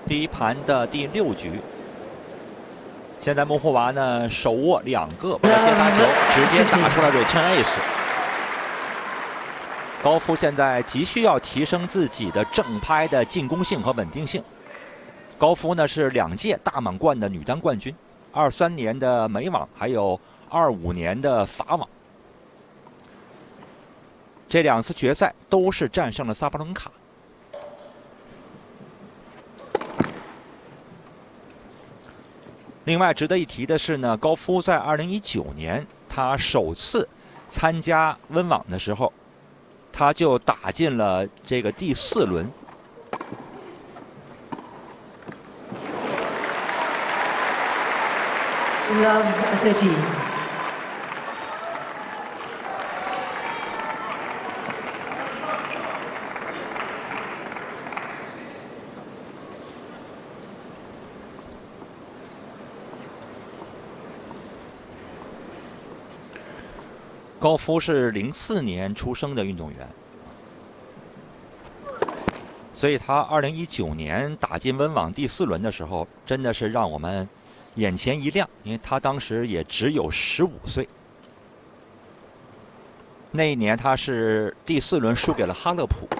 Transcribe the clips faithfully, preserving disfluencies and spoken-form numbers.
第一盘的第六局，现在莫霍娃呢手握两个，接发球直接打出了 return ace。高夫现在急需要提升自己的正拍的进攻性和稳定性。高夫呢是两届大满贯的女单冠军，二三年的美网，还有二五年的法网。这两次决赛都是战胜了萨巴伦卡。另外值得一提的是呢，高夫在二零一九年他首次参加温网的时候，他就打进了这个第四轮。 Love thirteen。 高夫是零四年出生的运动员，所以他二零一九年打进温网第四轮的时候，真的是让我们眼前一亮，因为他当时也只有十五岁。那一年他是第四轮输给了哈勒普。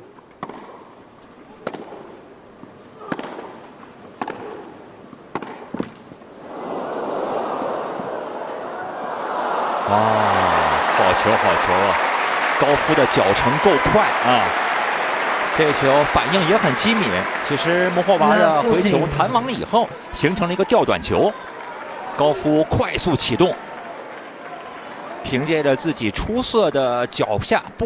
哇！好球，好球啊！高夫的脚程够快啊，这球反应也很机敏。其实莫霍娃的回球弹网了以后，形成了一个吊短球，高夫快速启动，凭借着自己出色的脚下。